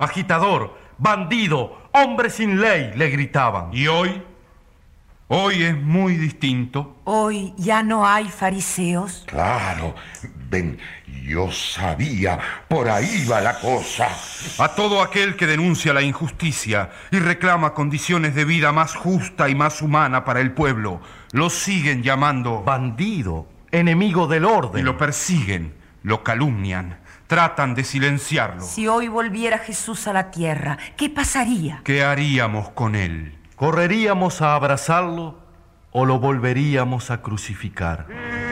agitador, bandido, hombre sin ley, le gritaban. ¿Y hoy? Hoy es muy distinto. Hoy ya no hay fariseos. Claro, ven, yo sabía, por ahí va la cosa. A todo aquel que denuncia la injusticia y reclama condiciones de vida más justa y más humana para el pueblo, lo siguen llamando bandido, enemigo del orden. Y lo persiguen, lo calumnian, tratan de silenciarlo. Si hoy volviera Jesús a la tierra, ¿qué pasaría? ¿Qué haríamos con él? ¿Correríamos a abrazarlo o lo volveríamos a crucificar?